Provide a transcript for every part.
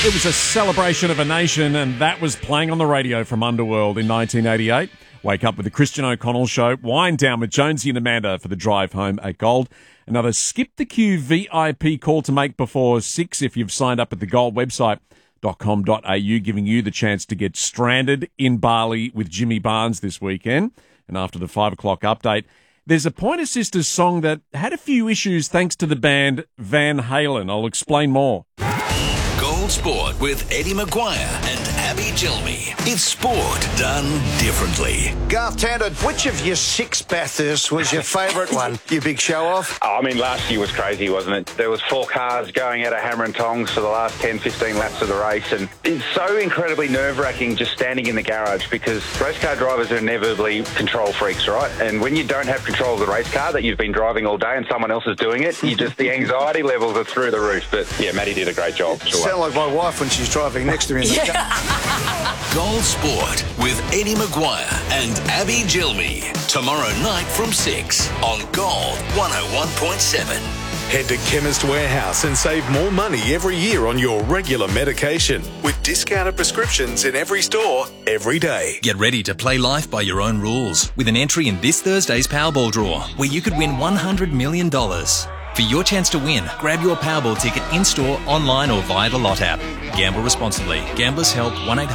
It was a celebration of a nation, and that was playing on the radio from Underworld in 1988. Wake up with the Christian O'Connell Show. Wind down with Jonesy and Amanda for the drive home at Gold. Another Skip the Queue VIP call to make before 6 if you've signed up at the Gold website.com.au, giving you the chance to get stranded in Bali with Jimmy Barnes this weekend. And after the 5 o'clock update, there's a Pointer Sisters song that had a few issues thanks to the band Van Halen. I'll explain more. Gold Sport with Eddie Maguire and Abby Gilmy. It's sport done differently. Garth Tander, which of your 6 Bathursts was your favourite one, you big show-off? I mean, last year was crazy, wasn't it? There was 4 cars going out of hammer and tongs for the last 10, 15 laps of the race, and it's so incredibly nerve-wracking just standing in the garage because race car drivers are inevitably control freaks, right? And when you don't have control of the race car that you've been driving all day and someone else is doing it, the anxiety levels are through the roof. But yeah, Maddie did a great job. Sure. Sound like my wife when she's driving next to me in the car. Gold Sport with Eddie Maguire and Abby Gilmy. Tomorrow night from 6 on Gold 101.7. Head to Chemist Warehouse and save more money every year on your regular medication with discounted prescriptions in every store, every day. Get ready to play life by your own rules with an entry in this Thursday's Powerball draw where you could win $100 million. For your chance to win, grab your Powerball ticket in-store, online or via the Lot app. Gamble responsibly. Gamblers Help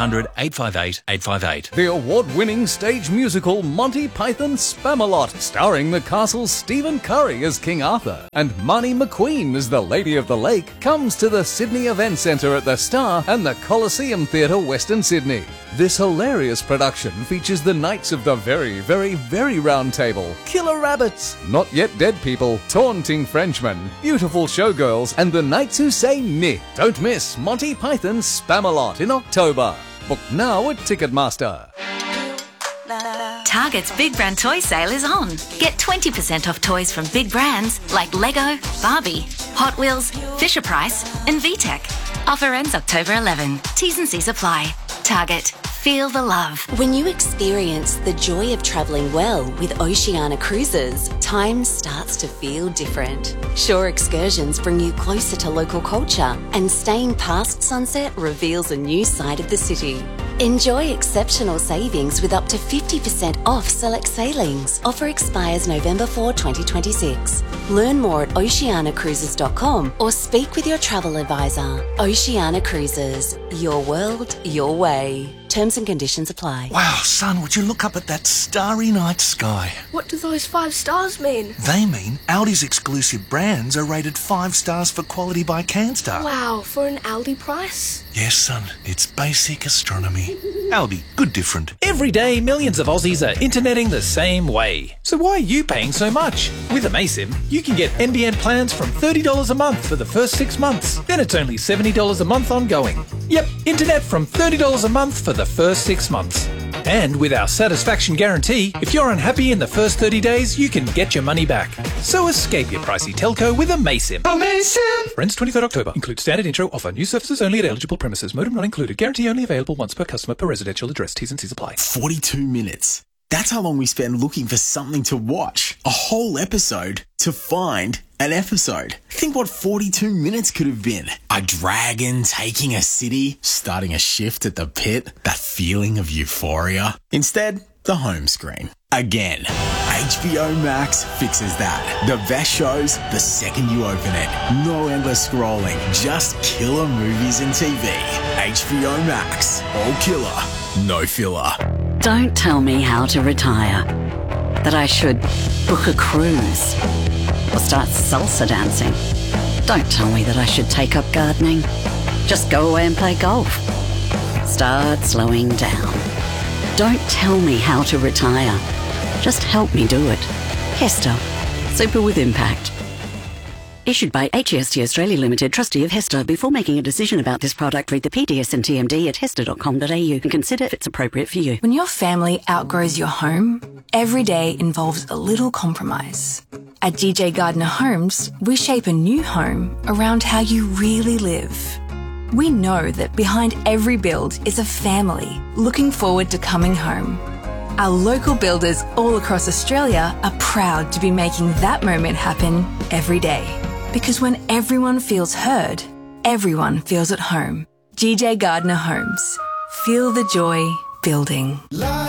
1-800-858-858. The award-winning stage musical Monty Python Spamalot, starring the castle's Stephen Curry as King Arthur and Marnie McQueen as the Lady of the Lake, comes to the Sydney Event Centre at the Star and the Coliseum Theatre, Western Sydney. This hilarious production features the Knights of the Very, Very, Very Round Table, Killer Rabbits, Not Yet Dead People, Taunting Frenchmen, Beautiful Showgirls, and the Knights Who Say Ni. Don't miss Monty Python Spamalot in October. Book now at Ticketmaster. Target's Big Brand Toy Sale is on. Get 20% off toys from big brands like Lego, Barbie, Hot Wheels, Fisher-Price and VTech. Offer ends October 11. T's and C's apply. Target. Feel the love. When you experience the joy of travelling well with Oceania Cruises, time starts to feel different. Shore excursions bring you closer to local culture, and staying past sunset reveals a new side of the city. Enjoy exceptional savings with up to 50% off select sailings. Offer expires November 4, 2026. Learn more at oceanacruises.com or speak with your travel advisor. Oceania Cruises. Your world, your way. Terms and conditions apply. Wow, son, would you look up at that starry night sky? What do those 5 stars mean? They mean Aldi's exclusive brands are rated 5 stars for quality by CanStar. Wow, for an Aldi price? Yes, son, it's basic astronomy. Aldi, good different. Every day, millions of Aussies are interneting the same way. So why are you paying so much? With AMASIM, you can get NBN plans from $30 a month for the first 6 months. Then it's only $70 a month ongoing. Yep, internet from $30 a month for the first 6 months. And with our satisfaction guarantee, if you're unhappy in the first 30 days, you can get your money back. So escape your pricey telco with AMASIM. AMASIM! For ends 23rd October. Include standard intro offer. New services only at eligible premises. Modem not included. Guarantee only available once per customer per residential address. T's and C's apply. 42 minutes. That's how long we spend looking for something to watch. A whole episode to find an episode. Think what 42 minutes could have been. A dragon taking a city, starting a shift at the pit, that feeling of euphoria. Instead, the home screen. Again. HBO Max fixes that. The best shows the second you open it. No endless scrolling, just killer movies and TV. HBO Max. All killer, no filler. Don't tell me how to retire. That I should book a cruise or start salsa dancing. Don't tell me that I should take up gardening. Just go away and play golf. Start slowing down. Don't tell me how to retire. Just help me do it. Hester. Super with impact. Issued by HEST Australia Limited, trustee of Hester. Before making a decision about this product, read the PDS and TMD at hester.com.au and consider if it's appropriate for you. When your family outgrows your home, every day involves a little compromise. At DJ Gardner Homes, we shape a new home around how you really live. We know that behind every build is a family looking forward to coming home. Our local builders all across Australia are proud to be making that moment happen every day. Because when everyone feels heard, everyone feels at home. GJ Gardner Homes. Feel the joy building.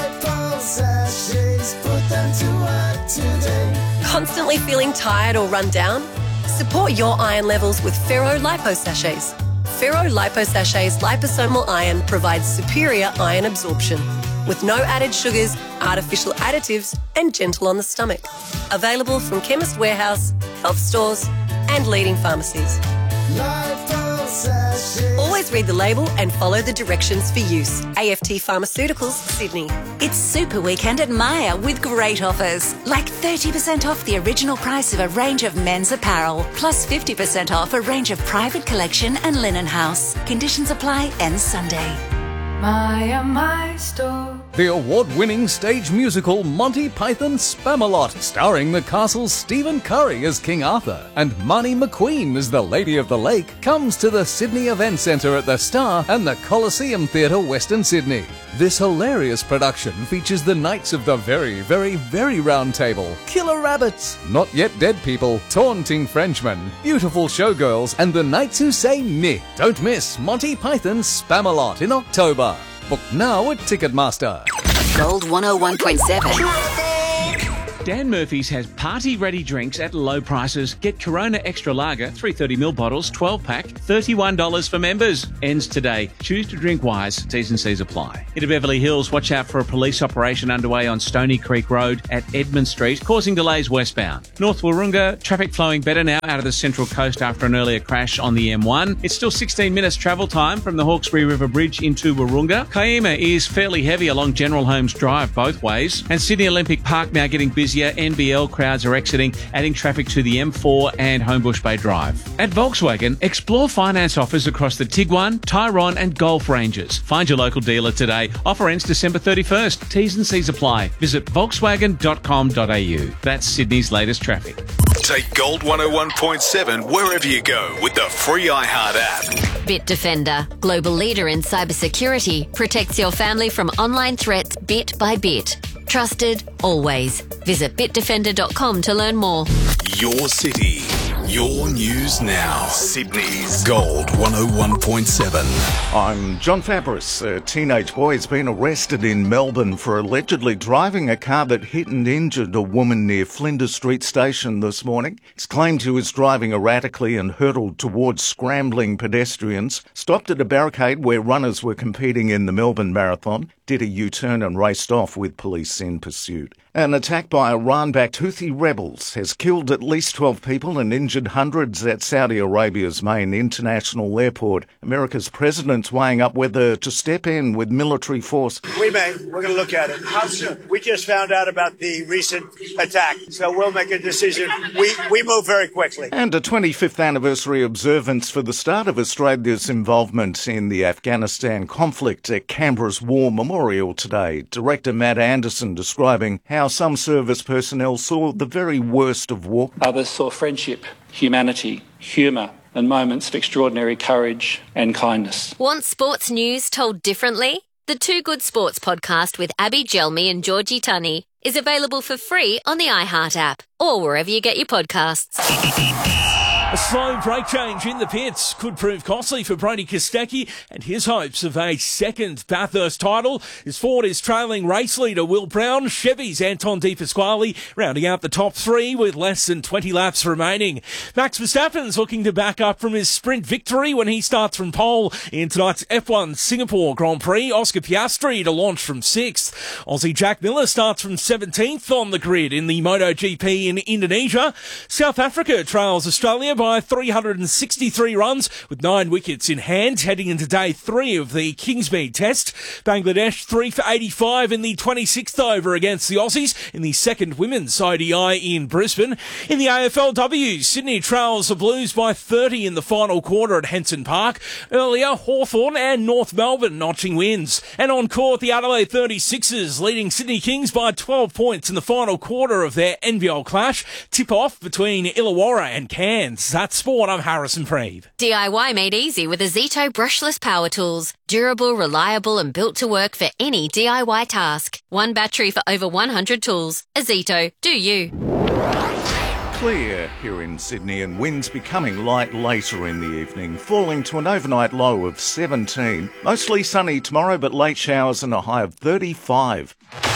Constantly feeling tired or run down? Support your iron levels with Ferro Lipo Sachets. Ferro Lipo Sachets liposomal iron provides superior iron absorption with no added sugars, artificial additives, and gentle on the stomach. Available from Chemist Warehouse, health stores, and leading pharmacies. Always read the label and follow the directions for use. AFT Pharmaceuticals, Sydney. It's Super Weekend at Myer with great offers, like 30% off the original price of a range of men's apparel, plus 50% off a range of private collection and linen house. Conditions apply, ends Sunday. Myer, my store. The award-winning stage musical Monty Python Spamalot, starring the castle's Stephen Curry as King Arthur and Marnie McQueen as the Lady of the Lake, comes to the Sydney Event Centre at the Star and the Coliseum Theatre, Western Sydney. This hilarious production features the Knights of the Very, Very, Very Round Table, Killer Rabbits, Not Yet Dead People, Taunting Frenchmen, Beautiful Showgirls, and the Knights Who Say Meh. Don't miss Monty Python Spamalot in October. Book now at Ticketmaster. Gold 101.7. Dan Murphy's has party-ready drinks at low prices. Get Corona Extra Lager, 330ml bottles, 12-pack, $31 for members. Ends today. Choose to drink wise. T's and C's apply. In Beverly Hills, watch out for a police operation underway on Stony Creek Road at Edmund Street, causing delays westbound. North Wahroonga, traffic flowing better now out of the Central Coast after an earlier crash on the M1. It's still 16 minutes travel time from the Hawkesbury River Bridge into Wahroonga. Kiama is fairly heavy along General Holmes Drive both ways. And Sydney Olympic Park now getting busier. NBL crowds are exiting, adding traffic to the M4 and Homebush Bay Drive. At Volkswagen, explore finance offers across the Tiguan, Tyrone and Golf ranges. Find your local dealer today. Offer ends December 31st. T's and C's apply. Visit volkswagen.com.au. That's Sydney's latest traffic. Take Gold 101.7 wherever you go with the free iHeart app. Bitdefender, global leader in cybersecurity, protects your family from online threats bit by bit. Trusted, always. Visit bitdefender.com to learn more. Your city, your news now. Sydney's Gold 101.7. I'm John Fabris. A teenage boy has been arrested in Melbourne for allegedly driving a car that hit and injured a woman near Flinders Street Station this morning. It's claimed he was driving erratically and hurtled towards scrambling pedestrians, stopped at a barricade where runners were competing in the Melbourne Marathon, did a U-turn and raced off with police in pursuit. An attack by Iran-backed Houthi rebels has killed at least 12 people and injured hundreds at Saudi Arabia's main international airport. America's president's weighing up whether to step in with military force. We're going to look at it. How soon? We just found out about the recent attack, so we'll make a decision. We move very quickly. And a 25th anniversary observance for the start of Australia's involvement in the Afghanistan conflict at Canberra's War Memorial today. Director Matt Anderson describing how some service personnel saw the very worst of war. Others saw friendship, humanity, humour, and moments of extraordinary courage and kindness. Want sports news told differently? The Two Good Sports podcast with Abby Gelmi and Georgie Tunney is available for free on the iHeart app or wherever you get your podcasts. A slow brake change in the pits could prove costly for Brodie Kostecki and his hopes of a second Bathurst title. His Ford is trailing race leader Will Brown. Chevy's Anton De Pasquale rounding out the top three with less than 20 laps remaining. Max Verstappen's looking to back up from his sprint victory when he starts from pole in tonight's F1 Singapore Grand Prix. Oscar Piastri to launch from 6th. Aussie Jack Miller starts from 17th on the grid in the MotoGP in Indonesia. South Africa trails Australia by 363 runs with 9 wickets in hand heading into day 3 of the Kingsmead Test. Bangladesh 3 for 85 in the 26th over against the Aussies in the second women's ODI in Brisbane. In the AFLW, Sydney trails the Blues by 30 in the final quarter at Henson Park. Earlier, Hawthorn and North Melbourne notching wins. And on court, the Adelaide 36ers leading Sydney Kings by 12 points in the final quarter of their NBL clash. Tip-off between Illawarra and Cairns. That's sport. I'm Harrison Preeve. DIY made easy with Azito brushless power tools. Durable, reliable and built to work for any DIY task. One battery for over 100 tools. Azito, do you. Clear here in Sydney, and winds becoming light later in the evening, falling to an overnight low of 17. Mostly sunny tomorrow, but late showers and a high of 35.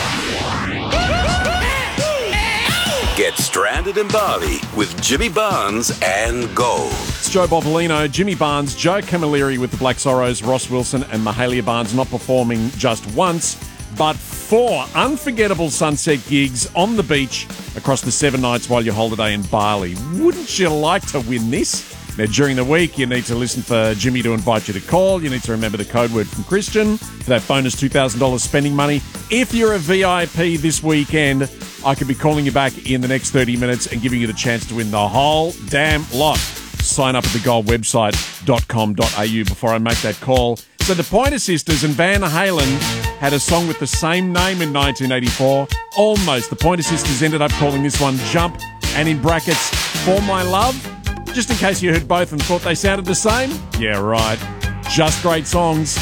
Get stranded in Bali with Jimmy Barnes and Gold. It's Joe Bovolino, Jimmy Barnes, Joe Camilleri with the Black Sorrows, Ross Wilson and Mahalia Barnes not performing just once, but 4 unforgettable sunset gigs on the beach across the 7 nights while you holiday in Bali. Wouldn't you like to win this? Now, during the week, you need to listen for Jimmy to invite you to call. You need to remember the code word from Christian for that bonus $2,000 spending money. If you're a VIP this weekend, I could be calling you back in the next 30 minutes and giving you the chance to win the whole damn lot. Sign up at thegoldwebsite.com.au before I make that call. So the Pointer Sisters and Van Halen had a song with the same name in 1984. Almost. The Pointer Sisters ended up calling this one Jump, and in brackets, For My Love. Just in case you heard both and thought they sounded the same. Yeah, right. Just great songs.